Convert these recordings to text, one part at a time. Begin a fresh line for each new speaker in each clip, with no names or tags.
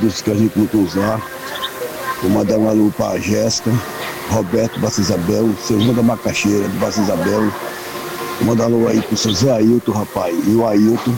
produtos que a gente não usar. Vou mandar um alô para a Jéssica, Roberto, Bassa Isabel, seu João da Macaxeira, de Bassa Isabel. Vou mandar um alô aí pro seu Zé Ailton, rapaz, e o Ailton.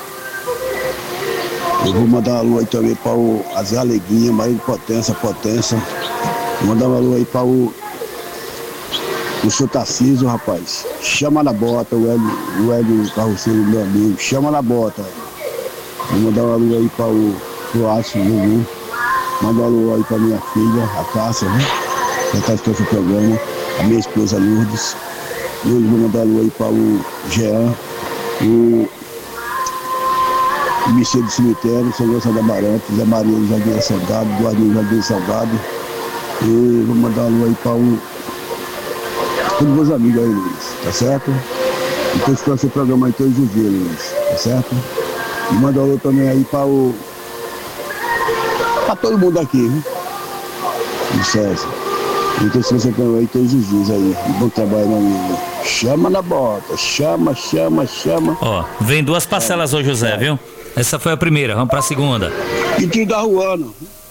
Eu vou mandar um alô aí também para a Zé Aleguinha, Maria de Potência. Vou mandar um alô aí para o seu Tarcísio, rapaz. Chama na bota, o Hélio Carroceiro, meu amigo. Chama na bota. Vou mandar um alô aí para o Aço, Gugu. Mandar um alô aí para minha filha, a Cássia, né? Que está assistindo o programa. A minha esposa Lourdes. E hoje vou mandar um alô aí para o Jean, o Michel do Cemitério, São Gonçalo da Barante, Zé Maria do Jardim Salgado, Eduardo do Jardim Salgado. E vou mandar um alô aí para todos os meus amigos aí, Luiz, tá certo? Então escutar seu programa aí todos os dias, Luiz, tá certo? E manda um alô também aí para todo mundo aqui, né? O César. Então escutar seu programa aí todos os dias aí. Bom trabalho, meu amigo. Chama na bota, chama.
Ó, vem 2 parcelas hoje, José, viu? Essa foi a primeira, vamos pra segunda.
E tu da Ruana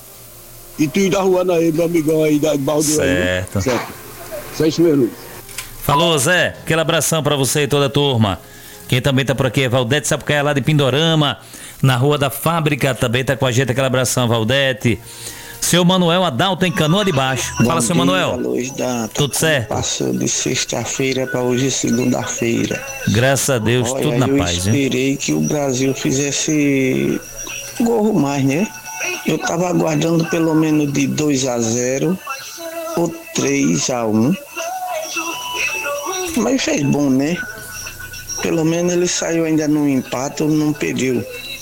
aí, meu amigão aí da Balde aí. Certo. Só isso mesmo.
Falou, Zé. Aquele abração pra você e toda a turma. Quem também tá por aqui é Valdete Sapucaia, lá de Pindorama, na Rua da Fábrica, também tá com a gente. Aquele abração, Valdete. Seu Manuel Adalto em Canoa de Baixo. Fala, seu Manuel. Tudo certo?
Passou de sexta-feira para hoje, segunda-feira.
Graças a Deus,
olha,
tudo na paz.
Eu esperei que o Brasil fizesse gol mais, né? Eu tava aguardando pelo menos de 2-0 ou 3-1. Mas fez bom, né? Pelo menos ele saiu ainda no empate ou não perdeu.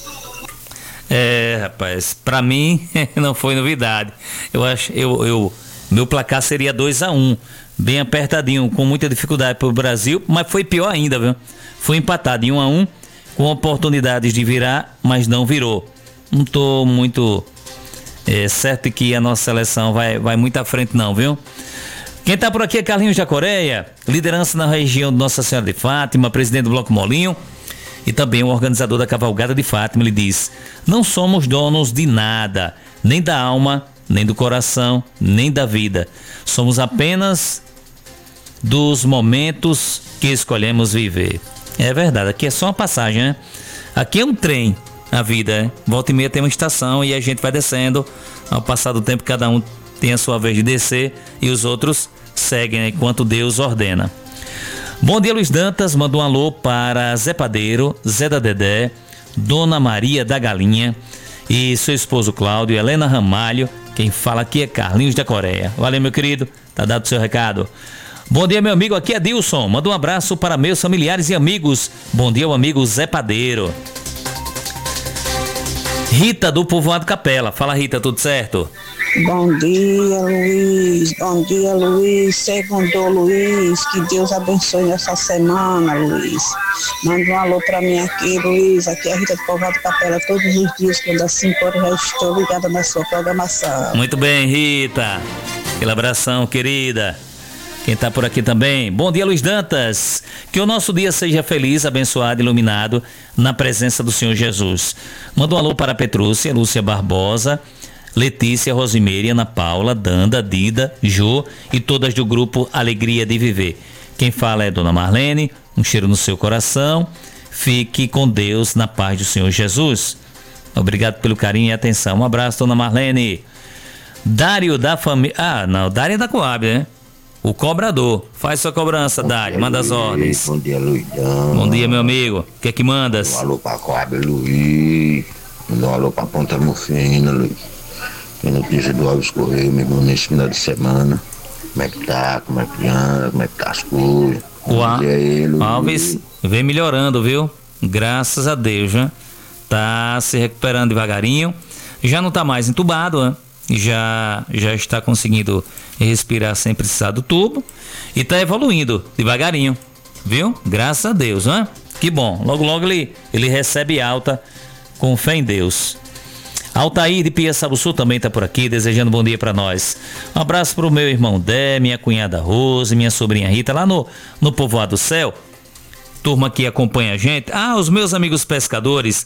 É, rapaz, pra mim não foi novidade. Meu placar seria 2-1, bem apertadinho, com muita dificuldade pro Brasil, mas foi pior ainda, viu? Foi empatado em 1-1, com oportunidades de virar, mas não virou. Não tô muito certo que a nossa seleção vai muito à frente não, viu? Quem tá por aqui é Carlinhos da Coreia, liderança na região de Nossa Senhora de Fátima, presidente do Bloco Molinho e também o organizador da Cavalgada de Fátima. Ele diz: não somos donos de nada, nem da alma, nem do coração, nem da vida. Somos apenas dos momentos que escolhemos viver. É verdade, aqui é só uma passagem, né? Aqui é um trem, a vida, né? Volta e meia tem uma estação e a gente vai descendo. Ao passar do tempo, cada um tem a sua vez de descer e os outros seguem, né, enquanto Deus ordena. Bom dia, Luiz Dantas. Manda um alô para Zé Padeiro, Zé da Dedé, Dona Maria da Galinha e seu esposo Cláudio, Helena Ramalho. Quem fala aqui é Carlinhos da Coreia. Valeu, meu querido. Tá dado o seu recado. Bom dia, meu amigo. Aqui é Dilson. Manda um abraço para meus familiares e amigos. Bom dia, o amigo Zé Padeiro. Rita do Povoado Capela. Fala, Rita, tudo certo?
Bom dia, Luiz. Bom dia, Luiz. Segundou, Luiz. Que Deus abençoe essa semana, Luiz. Manda um alô pra mim aqui, Luiz. Aqui é a Rita do Povoado Capela. Todos os dias, quando às 5 horas, já estou ligada na sua programação.
Muito bem, Rita. Aquele abração, querida. Quem tá por aqui também? Bom dia, Luiz Dantas. Que o nosso dia seja feliz, abençoado, iluminado na presença do Senhor Jesus. Manda um alô para a Petrúcia, Lúcia Barbosa, Letícia, Rosimeire, Ana Paula, Danda, Dida, Jô e todas do grupo Alegria de Viver. Quem fala é Dona Marlene. Um cheiro no seu coração. Fique com Deus na paz do Senhor Jesus. Obrigado pelo carinho e atenção. Um abraço, Dona Marlene. Dário da família... Dário é da Coab, né? O cobrador. Faz sua cobrança, Dário. Manda as ordens.
Bom dia, Luizão.
Bom dia, meu amigo. O que é que mandas?
Um alô pra Coab, Luiz. Um alô pra Ponta Mufina, Luiz. Tem notícia do Alves Correio, meu irmão, nesse final de semana. Como é que tá? Como é que anda? Como é que tá as coisas?
O Alves vem melhorando, viu? Graças a Deus, né? Tá se recuperando devagarinho. Já não tá mais entubado, né? Já está conseguindo respirar sem precisar do tubo e está evoluindo devagarinho, viu? Graças a Deus, né? Que bom, logo logo ele recebe alta com fé em Deus. Altair de Piaçabuçu também está por aqui, desejando bom dia para nós. Um abraço para o meu irmão Dé, minha cunhada Rose, minha sobrinha Rita, lá no Povoado do Céu. Turma que acompanha a gente. Os meus amigos pescadores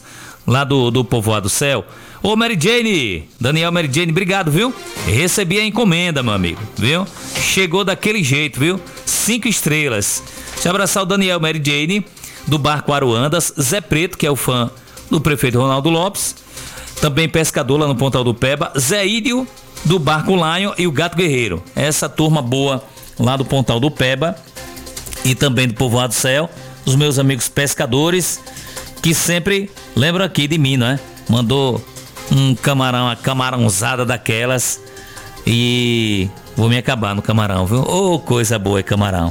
lá do Povoado do Céu. Ô Mary Jane, Daniel Mary Jane, obrigado, viu? Recebi a encomenda, meu amigo, viu? Chegou daquele jeito, viu? 5 estrelas. Deixa eu abraçar o Daniel Mary Jane, do Barco Aruandas, Zé Preto, que é o fã do prefeito Ronaldo Lopes, também pescador lá no Pontal do Peba, Zé Ídio, do Barco Lion e o Gato Guerreiro. Essa turma boa lá do Pontal do Peba e também do Povoado do Céu, os meus amigos pescadores, que sempre lembram aqui de mim, não é? Mandou um camarão, uma camarãozada daquelas e vou me acabar no camarão, viu? Ô, coisa boa é camarão.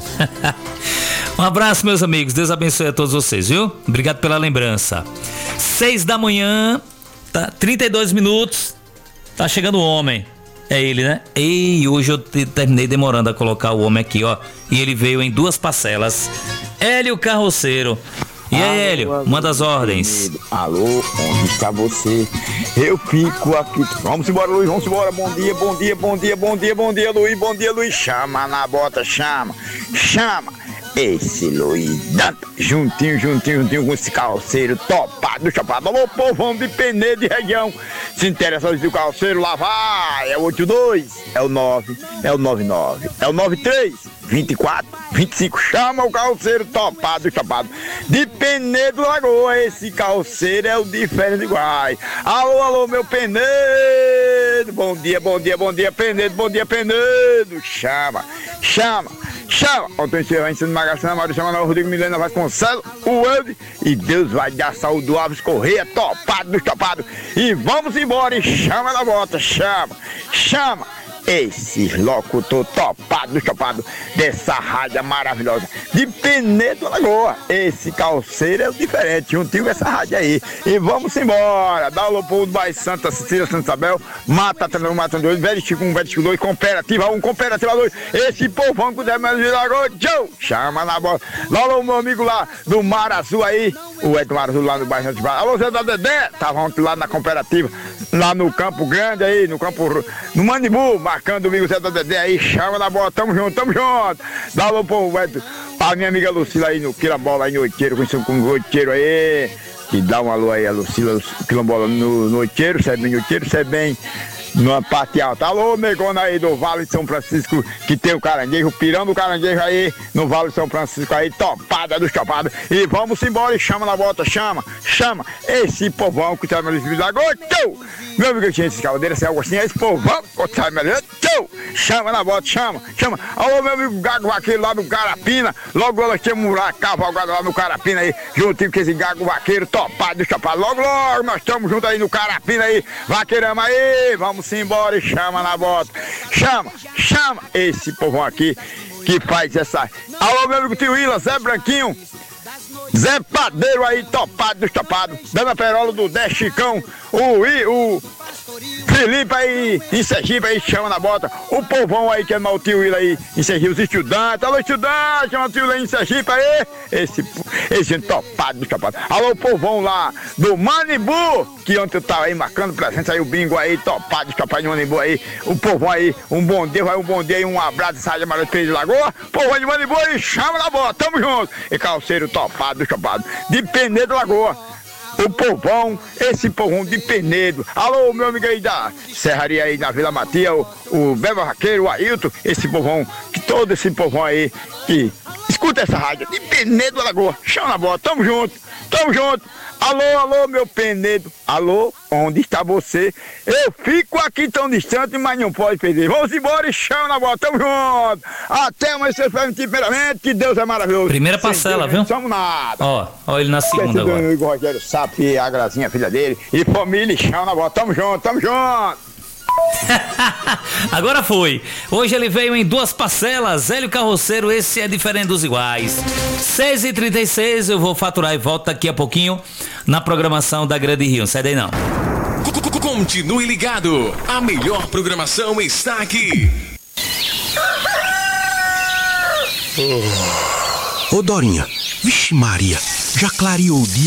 Um abraço, meus amigos, Deus abençoe a todos vocês, viu? Obrigado pela lembrança. 6 da manhã, tá, 32 minutos, tá chegando o homem. É ele, né? E hoje eu terminei demorando a colocar o homem aqui, ó. E ele veio em 2 parcelas. Hélio Carroceiro. E aí, Hélio, manda as ordens.
Alô, onde está você? Eu fico aqui. Vamos embora, Luiz, vamos embora. Bom dia, bom dia, bom dia, bom dia, bom dia, Luiz, bom dia, Luiz. Chama na bota, chama, chama. Esse Luiz Dantas, juntinho com esse calceiro topado, chapado. Alô, povão de Penedo de região. Se interessa do calceiro, lá vai. É o 82, é o 9, é o 99, é o 93, 24, 25. Chama o calceiro topado, chapado. De Penedo Lagoa, esse calceiro é o diferente igual. Alô, alô, meu Penedo. Bom dia, bom dia, bom dia, Penedo, bom dia, Penedo. Chama, chama, chama. Ontem você vai ensinar Magaçana, Maurício Manuel, Rodrigo Milena, Vasconcelos, o Eude. E Deus vai dar saúde do Alves Correia, topado dos topados. E vamos embora, e chama na bota, chama, chama. Esse locutor topado dessa rádio maravilhosa de Penedo Lagoa. Esse calceiro é o diferente, juntinho com essa rádio aí. E vamos embora. Dá o Lopo do Bairro Santa Cecília, Santa Isabel, Mata 2, Velho Chico 1, Velho Chico 2, Cooperativa 1, Cooperativa 2. Esse povão com 10 metros de Lagoa, tchau, chama na bola. Lá o meu amigo lá do Mar Azul aí, o Ed Mar Azul lá no bairro Santa Isabel. Alô, Zé da Dedé, tava ontem lá na Cooperativa, lá no Campo Grande aí, no Manibu, marcando o amigo Zé da Dedé aí, chama na bola, tamo junto, tamo junto. Dá alô pro a minha amiga Lucila aí no Quilombola, aí no Oiteiro, conhecido como Oiteiro aí, que dá um alô aí a Lucila, Quilombola no Oiteiro, sai bem no Oiteiro, sai bem numa parte alta. Alô, negona aí do Vale de São Francisco, que tem o caranguejo, pirando o caranguejo aí no Vale de São Francisco aí, topada dos topados. E vamos embora e chama na volta, chama, chama. Esse povão que tá no Lisboa da Gotô. Meu amigo tinha esse caldeira, esse Agostinho, esse povão que tá no Lisboa, chama na volta, chama, chama. Alô, meu amigo Gago Vaqueiro lá no Carapina, logo nós temos lá cavalgada lá no Carapina aí, juntinho com esse Gago Vaqueiro, topado dos topados. Logo, logo, nós estamos juntos aí no Carapina aí, vaqueirama aí, vamos embora e chama na bota. Chama, chama esse povão aqui que faz essa. Alô, meu amigo Tio Willa, Zé Branquinho, Zé Padeiro aí, topado dos topados. Dana Perola do Dé Chicão, o Felipe aí, em Sergipe aí, chama na bota. O povão aí que é o Tio Willa aí, em Sergipe, os estudantes. Alô, estudantes, chama o Tio Willa aí em Sergipe aí. Esse topado dos topados. Alô, povão lá do Manibu, que ontem eu tava aí marcando presença aí, o bingo aí, topado dos topados de Manibu aí. O povão aí, um bom dia, vai um bom dia aí, um abraço, Rádio Amarelo de Lagoa. Povão de Manibu aí, chama na bota, tamo junto. E calceiro topado dos topados de Penedo Lagoa. O povão, esse povão de Penedo. Alô, meu amigo aí da Serraria aí na Vila Matia, o Beba Vaqueiro, o Ailton, esse povão, que todo esse povão aí, que escuta essa rádio de Penedo Lagoa. Chama na bola, tamo junto, tamo junto. Alô, alô, meu Penedo. Alô, onde está você? Eu fico aqui tão distante, mas não pode perder. Vamos embora e chama na bola, tamo junto. Até amanhã, primeiramente, que Deus é maravilhoso.
Primeira parcela, viu?
Não somos nada.
Ó ele na segunda agora.
O Rogério Sapo e a Grazinha, filha dele, e família, e chama na bola, tamo junto, tamo junto.
Agora foi. Hoje ele veio em 2 parcelas. Hélio Carroceiro, esse é diferente dos iguais. 6h36, eu vou faturar e volto daqui a pouquinho na programação da Grande Rio. Não sai daí não.
Continue ligado. A melhor programação está aqui.
Ô Dorinha, vixe Maria, já clareou o dia.